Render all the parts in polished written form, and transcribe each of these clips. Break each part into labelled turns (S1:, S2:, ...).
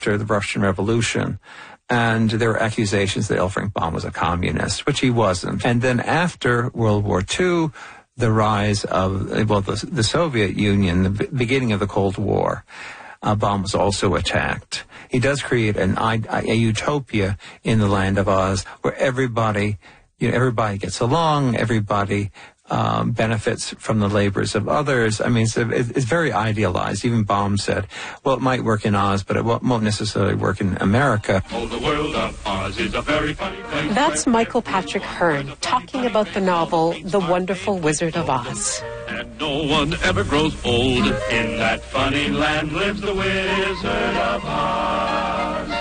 S1: after the Russian Revolution. And there were accusations that L. Frank Baum was a communist, which he wasn't. And then after World War II, the rise of, the Soviet Union, the beginning of the Cold War, Baum was also attacked. He does create a utopia in the land of Oz where everybody gets along, everybody benefits from the labors of others. I mean, it's very idealized. Even Baum said, well, it might work in Oz, but it won't necessarily work in America.
S2: Oh, the world of Oz is a very funny place.
S3: That's Michael Patrick Hearn talking about the novel The Wonderful Wizard of Oz.
S2: And no one ever grows old. In that funny land lives the Wizard of Oz.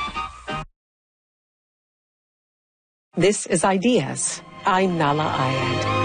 S3: This is Ideas. I'm Nala Ayed.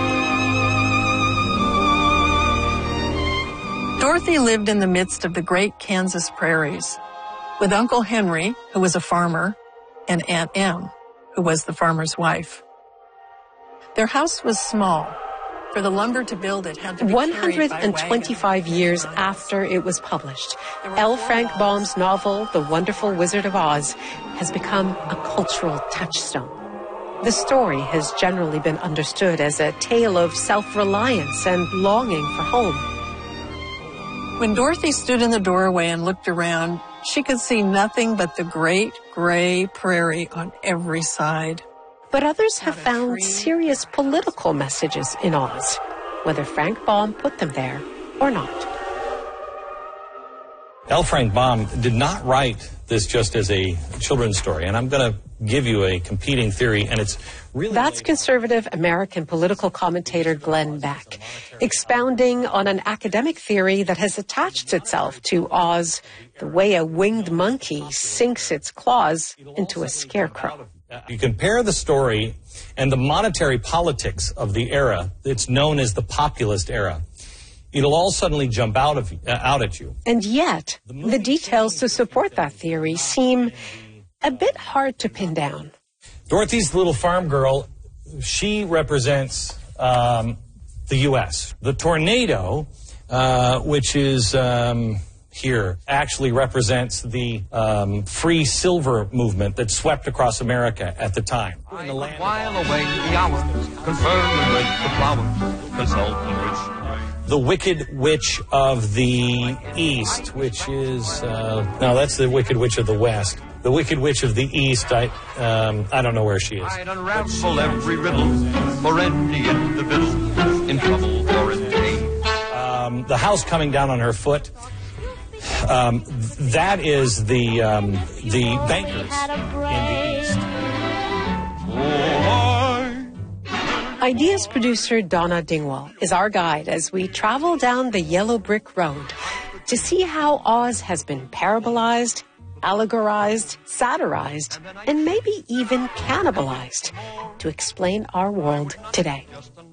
S4: Dorothy lived in the midst of the great Kansas prairies with Uncle Henry, who was a farmer, and Aunt Em, who was the farmer's wife. Their house was small. For the lumber to build it had to be
S3: 125 years after it was published, L. Frank Baum's novel, The Wonderful Wizard of Oz, has become a cultural touchstone. The story has generally been understood as a tale of self-reliance and longing for home.
S4: When Dorothy stood in the doorway and looked around, she could see nothing but the great gray prairie on every side.
S3: But others have found serious political messages in Oz, whether Frank Baum put them there or not.
S5: L. Frank Baum did not write this just as a children's story, and I'm going to give you a competing theory, and it's really...
S3: That's conservative American political commentator Glenn Beck, expounding on an academic theory that has attached itself to Oz the way a winged monkey sinks its claws into a scarecrow.
S5: You compare the story and the monetary politics of the era, it's known as the populist era. It'll all suddenly jump out at you.
S3: And yet, the details to support that theory seem a bit hard to pin down.
S5: Dorothy's little farm girl, she represents the U.S. The tornado, which is here, actually represents the free silver movement that swept across America at the time.
S6: I will while away the hours, conferring with the flowers, consult the rich.
S5: The Wicked Witch of the East, which is, no, that's the Wicked Witch of the West. The Wicked Witch of the East, I don't know where she is.
S6: I'd unravel every riddle for any individual in trouble or in pain.
S5: The house coming down on her foot, that is the bankers in the East.
S3: Ideas producer Donna Dingwall is our guide as we travel down the yellow brick road to see how Oz has been parabolized, allegorized, satirized, and maybe even cannibalized to explain our world today.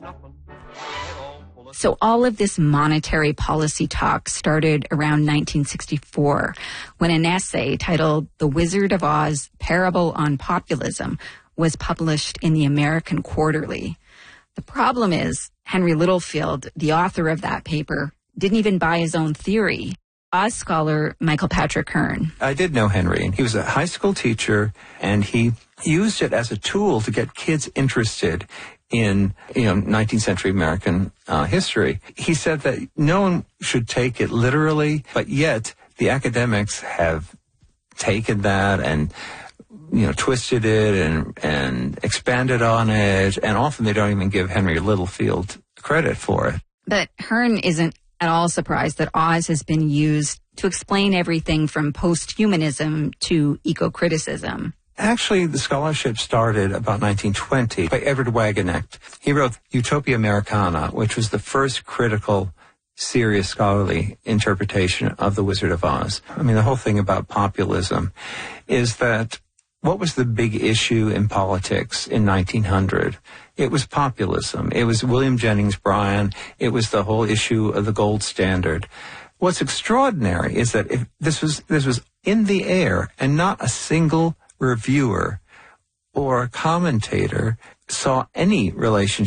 S7: So all of this monetary policy talk started around 1964 when an essay titled The Wizard of Oz, Parable on Populism was published in the American Quarterly. The problem is Henry Littlefield, the author of that paper, didn't even buy his own theory. Oz scholar Michael Patrick Hearn.
S1: I did know Henry. He was a high school teacher, and he used it as a tool to get kids interested in 19th century American history. He said that no one should take it literally, but yet the academics have taken that and twisted it and expanded on it, and often they don't even give Henry Littlefield credit for it.
S7: But Hearn isn't at all surprised that Oz has been used to explain everything from post-humanism to eco-criticism.
S1: Actually, the scholarship started about 1920 by Edward Wagenknecht. He wrote Utopia Americana, which was the first critical, serious scholarly interpretation of The Wizard of Oz. I mean, the whole thing about populism is that what was the big issue in politics in 1900? It was populism. It was William Jennings Bryan. It was the whole issue of the gold standard. What's extraordinary is that if this was in the air, and not a single reviewer or commentator saw any relationship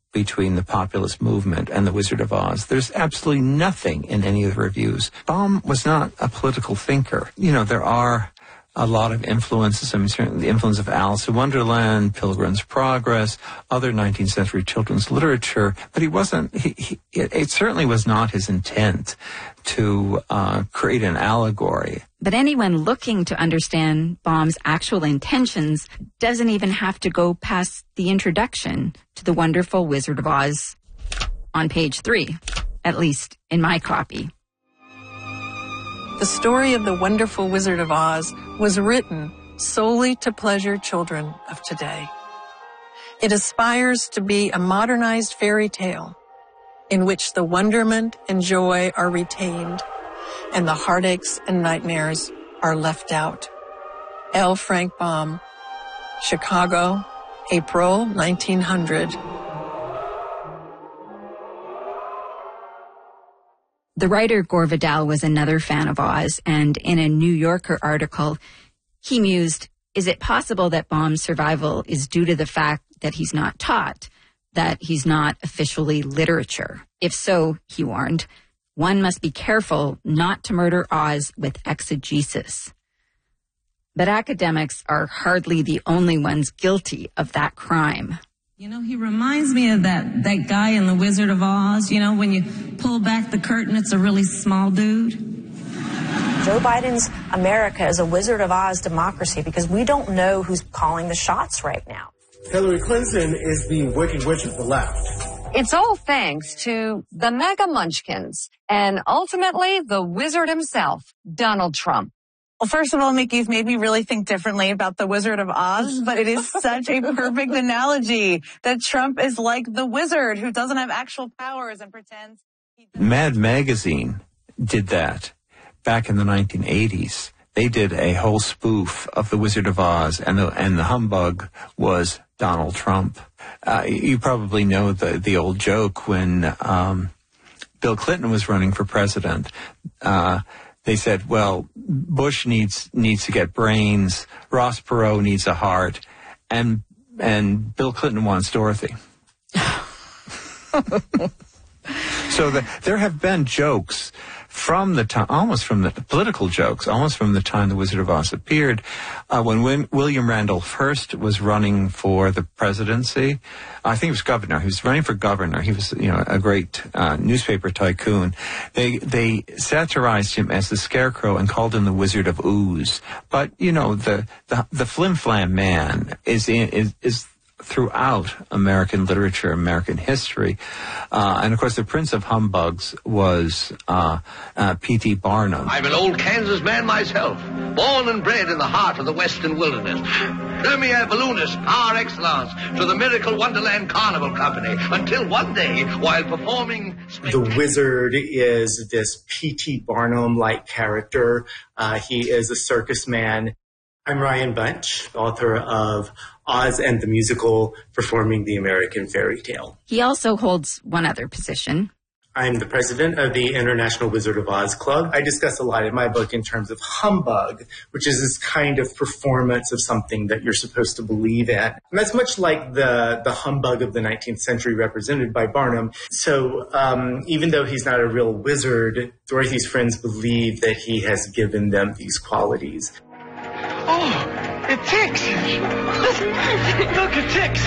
S1: between the populist movement and the Wizard of Oz. There's absolutely nothing in any of the reviews. Baum was not a political thinker. You know, there are a lot of influences. I mean, certainly the influence of Alice in Wonderland, Pilgrim's Progress, other 19th century children's literature, but he wasn't, it certainly was not his intent to create an allegory.
S7: But anyone looking to understand Baum's actual intentions doesn't even have to go past the introduction to The Wonderful Wizard of Oz on page 3, at least in my copy.
S4: The story of The Wonderful Wizard of Oz was written solely to pleasure children of today. It aspires to be a modernized fairy tale in which the wonderment and joy are retained and the heartaches and nightmares are left out. L. Frank Baum, Chicago, April 1900.
S7: The writer Gore Vidal was another fan of Oz, and in a New Yorker article, he mused, is it possible that Baum's survival is due to the fact that he's not taught, that he's not officially literature? If so, he warned, one must be careful not to murder Oz with exegesis. But academics are hardly the only ones guilty of that crime.
S8: You know, he reminds me of that guy in The Wizard of Oz. You know, when you pull back the curtain, it's a really small dude.
S9: Joe Biden's America is a Wizard of Oz democracy because we don't know who's calling the shots right now.
S10: Hillary Clinton is the Wicked Witch of the left.
S11: It's all thanks to the mega munchkins and ultimately the wizard himself, Donald Trump.
S12: Well, first of all, Mickey, you've made me really think differently about the Wizard of Oz, but it is such a perfect analogy that Trump is like the wizard who doesn't have actual powers and pretends he does.
S1: Mad Magazine did that back in the 1980s. They did a whole spoof of the Wizard of Oz, and the humbug was Donald Trump. You probably know the old joke when Bill Clinton was running for president. They said, well, Bush needs to get brains, Ross Perot needs a heart, and Bill Clinton wants Dorothy. So there have been jokes from the time, almost from the political jokes, almost from the time The Wizard of Oz appeared. When William Randolph Hearst was running for the presidency, I think he was governor. He was running for governor. He was, a great newspaper tycoon. They satirized him as the Scarecrow and called him the Wizard of Ooze. But the Flim Flam Man is throughout American literature, American history. And, of course, the Prince of Humbugs was P.T. Barnum.
S13: I'm an old Kansas man myself, born and bred in the heart of the western wilderness. Premier balloonist par excellence to the Miracle Wonderland Carnival Company, until one day, while performing...
S10: The wizard is this P.T. Barnum-like character. He is a circus man. I'm Ryan Bunch, author of Oz and the Musical, Performing the American Fairy Tale.
S7: He also holds one other position.
S10: I'm the president of the International Wizard of Oz Club. I discuss a lot in my book in terms of humbug, which is this kind of performance of something that you're supposed to believe in. And that's much like the humbug of the 19th century represented by Barnum. So even though he's not a real wizard, Dorothy's friends believe that he has given them these qualities.
S14: Oh, it ticks! Look, it ticks!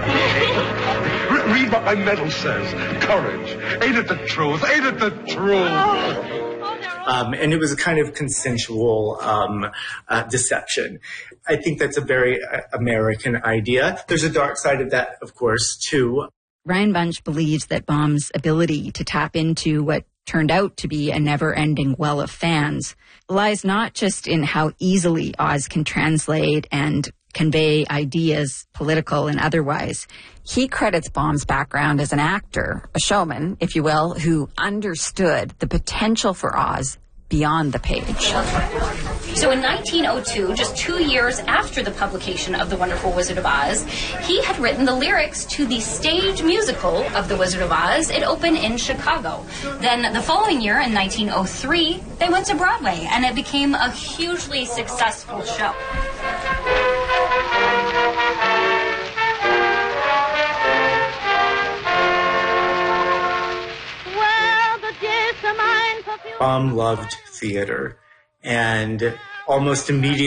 S15: Read what my medal says. Courage. Ain't it the truth? Ain't it the truth?
S10: And it was a kind of consensual deception. I think that's a very American idea. There's a dark side of that, of course, too.
S7: Ryan Bunch believes that Baum's ability to tap into what turned out to be a never-ending well of fans lies not just in how easily Oz can translate and convey ideas, political and otherwise. He credits Baum's background as an actor, a showman, if you will, who understood the potential for Oz beyond the page.
S16: So in 1902, just 2 years after the publication of The Wonderful Wizard of Oz, he had written the lyrics to the stage musical of The Wizard of Oz. It opened in Chicago. Then the following year, in 1903, they went to Broadway, and it became a hugely successful show.
S10: Baum loved theater, and almost immediately